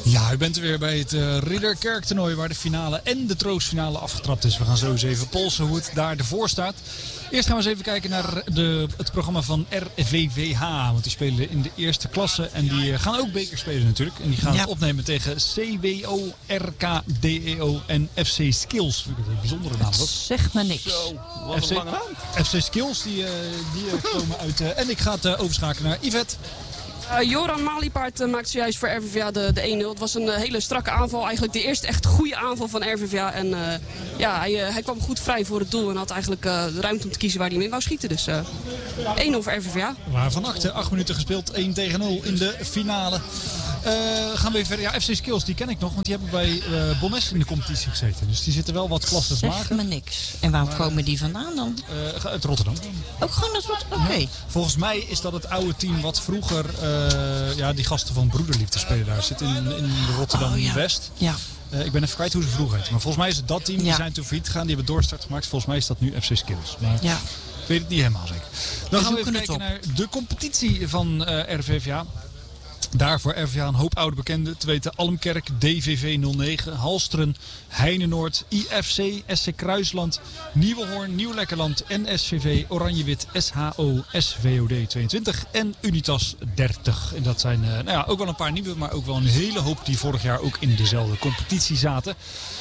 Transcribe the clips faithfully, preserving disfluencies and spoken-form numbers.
Ja, u bent er weer bij het uh, Ridderkerk-toernooi waar de finale en de troostfinale afgetrapt is. We gaan zo eens even polsen hoe het daar ervoor staat. Eerst gaan we eens even kijken naar de, het programma van R V V H. Want die spelen in de eerste klasse en die gaan ook beker spelen natuurlijk. En die gaan ja. het opnemen tegen C W O, R K D E O en F C Skills. Dat is een bijzondere naam. Dat zegt me niks. Zo, wat een lange naam. F C Skills, die, uh, die uh, komen uit. Uh, en ik ga het uh, overschakelen naar Yvette. Uh, Joran Maliepaard uh, maakte zojuist voor R V V H de, de één nul. Het was een uh, hele strakke aanval. Eigenlijk de eerste echt goede aanval van R V V H. En uh, ja, hij, uh, hij kwam goed vrij voor het doel. En had eigenlijk uh, de ruimte om te kiezen waar hij hem in wou schieten. Dus uh, één nul voor R V V H. Waarvan acht, acht minuten gespeeld. één tegen nul in de finale. Uh, gaan we even verder. Ja, F C Skills, die ken ik nog. Want die hebben bij uh, Bonnes in de competitie gezeten. Dus die zitten wel wat klasses maken. Zeg me niks. En waar maar, komen die vandaan dan? Uh, uit Rotterdam. Ook gewoon uit Rotterdam? Oké. Okay. Ja. Volgens mij is dat het oude team wat vroeger... Uh, ja, die gasten van Broederliefde spelen daar. Zit in, in Rotterdam oh, ja. West. Ja. Uh, ik ben even kwijt hoe ze vroeger heet. Maar volgens mij is het dat team. Ja. Die zijn toen failliet gegaan. Die hebben doorstart gemaakt. Volgens mij is dat nu F C Skills. Maar ja. ik weet het niet helemaal zeker. Dan we gaan we even kijken naar de competitie van uh, R V V H. Daar voor R V V H een hoop oude bekenden. Te weten Almkerk, D V V nul negen, Halsteren, Heinenoord, I F C, S C Kruisland, Nieuwehoorn, Nieuw-Lekkerland, N S V V, Oranjewit, S H O, S V O D tweeëntwintig en Unitas dertig. En dat zijn uh, nou ja, ook wel een paar nieuwe, maar ook wel een hele hoop die vorig jaar ook in dezelfde competitie zaten.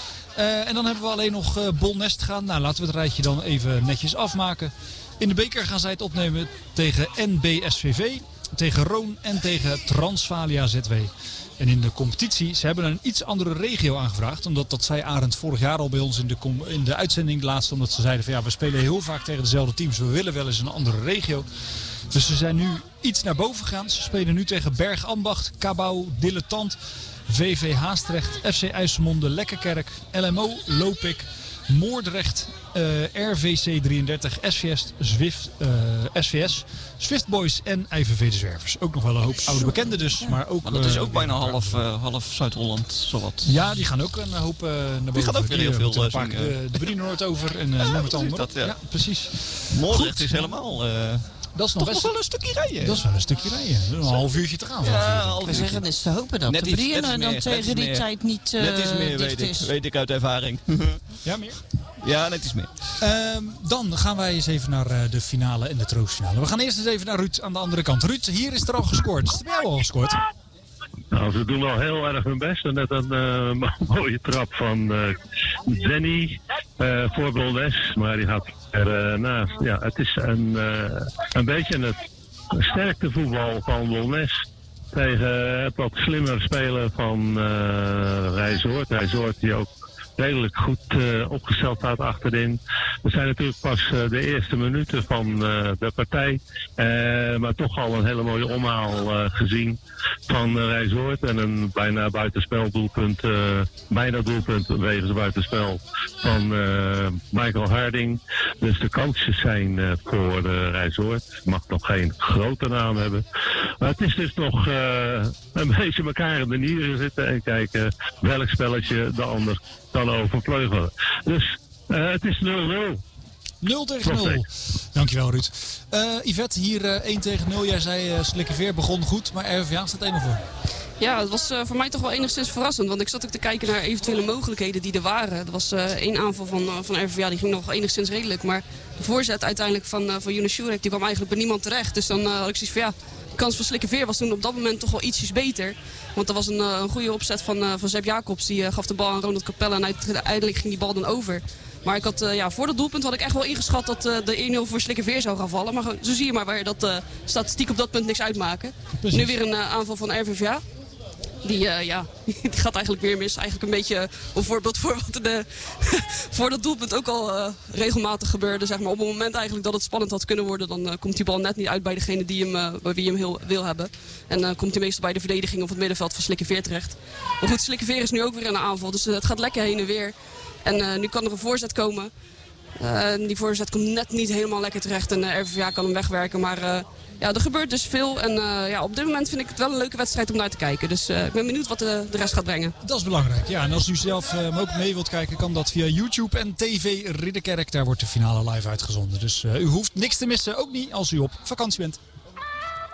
Uh, en dan hebben we alleen nog uh, Bolnest gaan. Nou, laten we het rijtje dan even netjes afmaken. In de beker gaan zij het opnemen tegen N B S V V. Tegen Roon en tegen Transvalia Z W. En in de competitie, ze hebben een iets andere regio aangevraagd. Omdat dat zei Arend vorig jaar al bij ons in de, in de uitzending laatst. Omdat ze zeiden van ja, we spelen heel vaak tegen dezelfde teams. We willen wel eens een andere regio. Dus ze zijn nu iets naar boven gegaan. Ze spelen nu tegen Bergambacht, Cabau, Dilettant, V V Haastrecht, F C IJsselmonde, Lekkerkerk, L M O, Lopik, Moordrecht, uh, R V C drieëndertig, S V S, Zwift, uh, S V S, Swift Boys en I V V de Zwervers. Ook nog wel een hoop oude bekenden dus. Ja. Maar, ook, maar dat is ook uh, bijna half, uh, half Zuid-Holland, zowat. Ja, die gaan ook een hoop uh, naar boven. Die gaan ook weer heel veel uh, uh, zingen. De, de Brienoord over en uh, ja, noem het allemaal. Dat, ja. ja, precies. Moordrecht Goed. Is helemaal... Uh, Dat is nog, best... nog wel een stukje rijden. Dat is wel een stukje rijden. Een half uurtje te gaan. Ja, ik zeggen, het is te hopen dat net de Brienoord dan tegen die meer. tijd niet uh, net iets meer, weet ik. Weet ik uit ervaring. Ja, meer? Ja, net iets meer. Um, dan gaan wij eens even naar uh, de finale en de troostfinale. We gaan eerst eens even naar Ruud aan de andere kant. Ruud, hier is er al gescoord. Is er bij jou al gescoord? Nou, ze doen wel heel erg hun best. En net een uh, mooie trap van uh, Zenny uh, voor Bolnes. Maar die gaat er uh, naast. Ja, het is een, uh, een beetje het sterktevoetbal van Bolnes. Tegen het wat slimmer spelen van uh, Rijzoort. Rijzoort die ook redelijk goed uh, opgesteld staat achterin. We zijn natuurlijk pas uh, de eerste minuten van uh, de partij. Uh, maar toch al een hele mooie omhaal uh, gezien van uh, Rijzoort. En een bijna buitenspeldoelpunt, uh, bijna doelpunt wegens buitenspel van uh, Michael Harding. Dus de coaches zijn uh, voor uh, Rijzoort. Mag nog geen grote naam hebben. Maar het is dus nog uh, een beetje elkaar in de nieren zitten en kijken welk spelletje de ander kan overvleugelen. Dus uh, het is nul nul. nul tegen nul. Dankjewel Ruud. Uh, Yvette, hier uh, één tegen nul. Jij zei uh, Slikkeveer begon goed, maar R V V H staat één nul voor. Ja, het was uh, voor mij toch wel enigszins verrassend. Want ik zat ook te kijken naar eventuele mogelijkheden die er waren. Er was uh, één aanval van, uh, van R V V H, die ging nog enigszins redelijk. Maar de voorzet uiteindelijk van, uh, van Jonas Jurek, die kwam eigenlijk bij niemand terecht. Dus dan uh, had ik zoiets van ja, de kans van Slikkeveer was toen op dat moment toch wel ietsjes beter. Want er was een, uh, een goede opzet van, uh, van Zeb Jacobs. Die uh, gaf de bal aan Ronald Capelle en uiteindelijk ging die bal dan over. Maar ik had, uh, ja, voor dat doelpunt had ik echt wel ingeschat dat uh, de één nul voor Slikkeveer zou gaan vallen. Maar zo zie je maar waar dat uh, statistiek op dat punt niks uitmaken. Precies. Nu weer een uh, aanval van R V V H. Die, uh, ja, die gaat eigenlijk weer mis. Eigenlijk een beetje een voorbeeld voor wat de, voor dat doelpunt ook al uh, regelmatig gebeurde. Zeg maar. Op het moment eigenlijk dat het spannend had kunnen worden, dan uh, komt die bal net niet uit bij degene die hem, uh, bij wie je hem heel, wil hebben. En dan uh, komt hij meestal bij de verdediging of het middenveld van Slikkeveer terecht. Maar goed, Slikkeveer is nu ook weer in de aanval. Dus uh, het gaat lekker heen en weer. En uh, nu kan er een voorzet komen. Uh, die voorzet komt net niet helemaal lekker terecht en uh, R V V H kan hem wegwerken. Maar uh, ja, er gebeurt dus veel. En uh, ja, op dit moment vind ik het wel een leuke wedstrijd om naar te kijken. Dus uh, ik ben benieuwd wat de, de rest gaat brengen. Dat is belangrijk. Ja, en als u zelf uh, ook mee wilt kijken, kan dat via YouTube en T V Ridderkerk. Daar wordt de finale live uitgezonden. Dus uh, u hoeft niks te missen, ook niet als u op vakantie bent.